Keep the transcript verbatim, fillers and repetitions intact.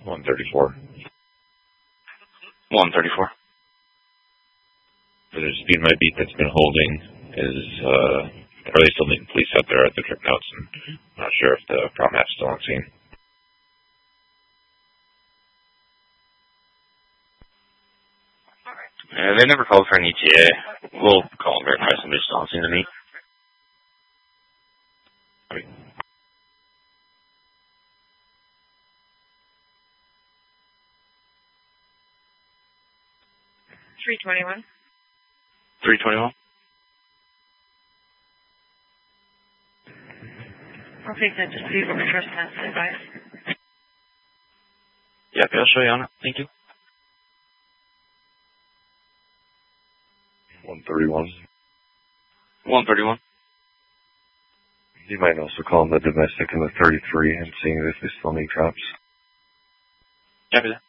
one thirty-four. one thirty-four. The speed my beat that's been holding is, uh, are they still needing police out there at the trip notes? And I'm not sure if the prom map's still on scene. Uh, they never called for an E T A. We'll call and verify somebody's still on scene to meet. three twenty-one. three twenty-one? I'll take that to see what the first pass advice. Yep, I'll show you on it. Thank you. one thirty-one. one thirty-one. You might also call the domestic in the thirty-three and seeing if they still need drops. Copy that.